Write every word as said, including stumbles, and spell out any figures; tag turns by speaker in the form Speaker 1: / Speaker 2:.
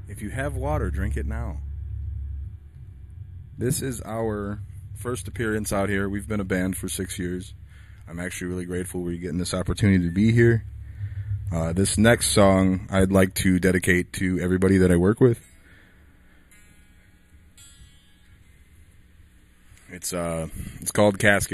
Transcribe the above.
Speaker 1: If you have water, drink it now. This is our first appearance out here. We've been a band for six years. I'm actually really grateful we're getting this opportunity to be here. Uh, this next song I'd like to dedicate to everybody that I work with. It's uh, it's called Casket.